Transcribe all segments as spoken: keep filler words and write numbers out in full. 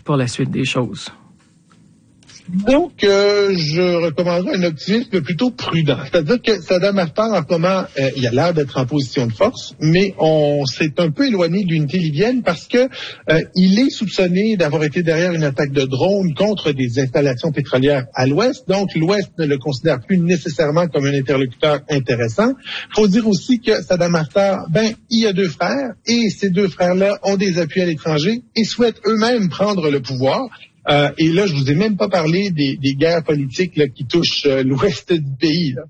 pour la suite des choses? Donc, euh, je recommanderais un optimisme plutôt prudent. C'est-à-dire que Saddam Haftar, en ce moment, euh, il a l'air d'être en position de force, mais on s'est un peu éloigné de l'unité libyenne parce que euh, il est soupçonné d'avoir été derrière une attaque de drone contre des installations pétrolières à l'ouest. Donc, l'ouest ne le considère plus nécessairement comme un interlocuteur intéressant. Il faut dire aussi que Saddam Haftar, ben, il y a deux frères, et ces deux frères-là ont des appuis à l'étranger et souhaitent eux-mêmes prendre le pouvoir. Euh, et là, je vous ai même pas parlé des, des guerres politiques là, qui touchent euh, l'ouest du pays. Là.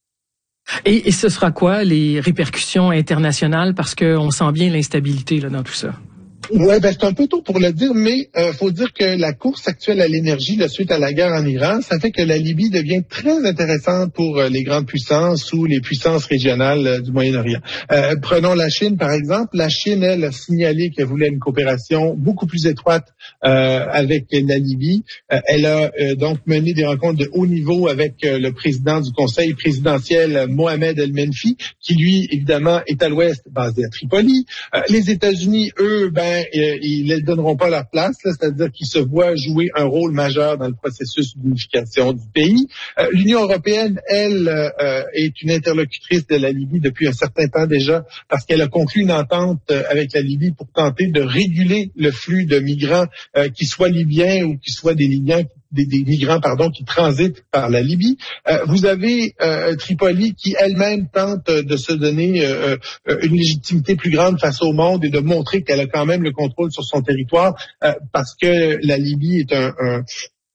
Et, et ce sera quoi les répercussions internationales? Parce qu'on sent bien l'instabilité là dans tout ça. Ouais, ben c'est un peu tôt pour le dire, mais euh, faut dire que la course actuelle à l'énergie, là, suite à la guerre en Iran, ça fait que la Libye devient très intéressante pour euh, les grandes puissances ou les puissances régionales euh, du Moyen-Orient. Euh, prenons la Chine, par exemple. La Chine, elle, a signalé qu'elle voulait une coopération beaucoup plus étroite euh, avec la Libye. Euh, elle a euh, donc mené des rencontres de haut niveau avec euh, le président du Conseil présidentiel, Mohamed El-Menfi, qui, lui, évidemment, est à l'ouest, basé à Tripoli. Euh, les États-Unis, eux, ben, ils ne donneront pas leur place, là, c'est-à-dire qu'ils se voient jouer un rôle majeur dans le processus d'unification du pays. Euh, L'Union européenne, elle, euh, est une interlocutrice de la Libye depuis un certain temps déjà, parce qu'elle a conclu une entente avec la Libye pour tenter de réguler le flux de migrants, euh, qu'ils soient libyens ou qu'ils soient des Libyens Des, des migrants pardon qui transitent par la Libye. Euh, vous avez euh, Tripoli qui elle-même tente de se donner euh, euh, une légitimité plus grande face au monde et de montrer qu'elle a quand même le contrôle sur son territoire euh, parce que la Libye est un, un,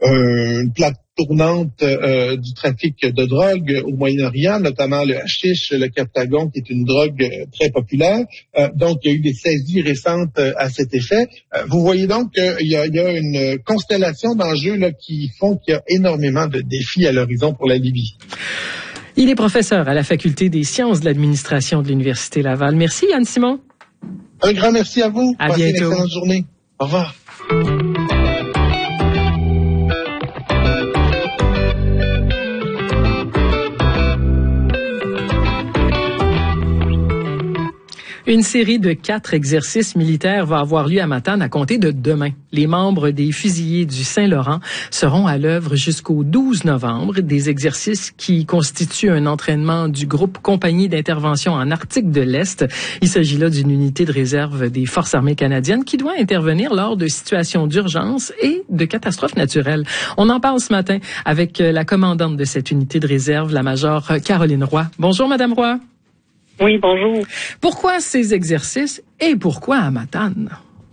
un une plaque tournante euh, du trafic de drogue au Moyen-Orient, notamment le hashish, le captagon, qui est une drogue euh, très populaire. Euh, donc, il y a eu des saisies récentes euh, à cet effet. Euh, vous voyez donc qu'il y a, il y a une constellation d'enjeux là, qui font qu'il y a énormément de défis à l'horizon pour la Libye. Il est professeur à la Faculté des sciences de l'administration de l'Université Laval. Merci, Yann Simon. Un grand merci à vous. À Passez bientôt. une excellente journée. Au revoir. Une série de quatre exercices militaires va avoir lieu à Matane à compter de demain. Les membres des fusiliers du Saint-Laurent seront à l'œuvre jusqu'au douze novembre. Des exercices qui constituent un entraînement du groupe Compagnie d'intervention en Arctique de l'Est. Il s'agit là d'une unité de réserve des Forces armées canadiennes qui doit intervenir lors de situations d'urgence et de catastrophes naturelles. On en parle ce matin avec la commandante de cette unité de réserve, la major Caroline Roy. Bonjour, Madame Roy. Oui, bonjour. Pourquoi ces exercices et pourquoi à Matane?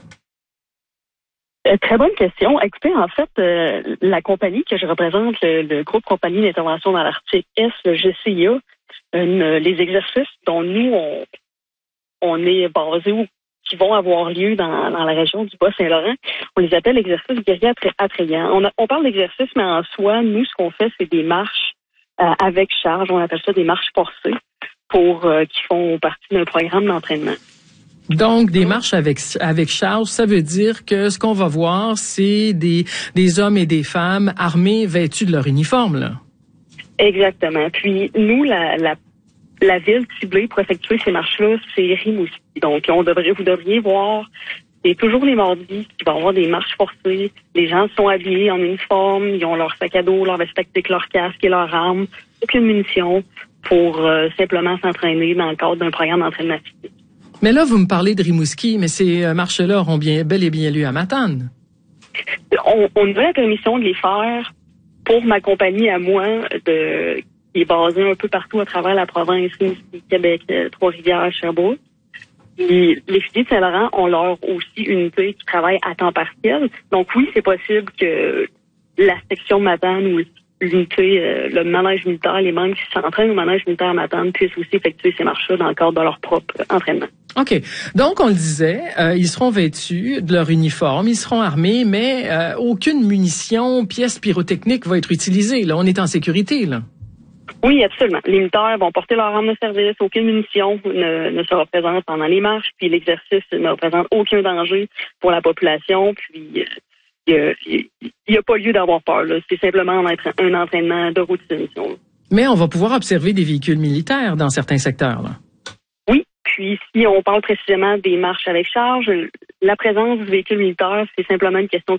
Euh, très bonne question. Écoutez, en fait, euh, la compagnie que je représente, le, le groupe Compagnie d'intervention dans l'Arctique Est, le G C I A, euh, les exercices dont nous, on, on est basés ou qui vont avoir lieu dans, dans la région du Bas-Saint-Laurent, on les appelle exercices guerriers attrayants. On, a, on parle d'exercices, mais en soi, nous, ce qu'on fait, c'est des marches euh, avec charge. On appelle ça des marches forcées. Pour euh, qui font partie d'un programme d'entraînement. Donc, des marches avec avec charge, ça veut dire que ce qu'on va voir, c'est des des hommes et des femmes armés, vêtus de leur uniforme, là. Exactement. Puis nous, la la, la ville ciblée pour effectuer ces marches-là, c'est Rimouski. Donc, on devrait, vous devriez voir, c'est toujours les mardis qu'il va y avoir des marches forcées. Les gens sont habillés en uniforme, ils ont leur sac à dos, leur veste tactique, leur casque et leur arme, aucune munition, pour euh, simplement s'entraîner dans le cadre d'un programme d'entraînement physique. Mais là, vous me parlez de Rimouski, mais ces marches-là auront bien, bel et bien lieu à Matane. On, on a la permission de les faire pour ma compagnie à moi, de, qui est basée un peu partout à travers la province, Rimouski, Québec, Trois-Rivières, Sherbrooke. Et les fusiliers de Saint-Laurent ont leur aussi unité qui travaille à temps partiel. Donc oui, c'est possible que la section Matane ou l'unité, euh, le manège militaire, les membres qui s'entraînent au manège militaire à Matane puissent aussi effectuer ces marches-là dans le cadre de leur propre entraînement. OK. Donc, on le disait, euh, ils seront vêtus de leur uniforme, ils seront armés, mais euh, aucune munition, pièce pyrotechnique va être utilisée. Là, on est en sécurité, là. Oui, absolument. Les militaires vont porter leur arme de service, aucune munition ne, ne sera présente pendant les marches, puis l'exercice ne représente aucun danger pour la population, puis... Euh, Il n'y a, a pas lieu d'avoir peur. Là. C'est simplement un, un entraînement de routine. Mais on va pouvoir observer des véhicules militaires dans certains secteurs. Là. Oui, puis si on parle précisément des marches avec charge, la présence du véhicule militaire, c'est simplement une question de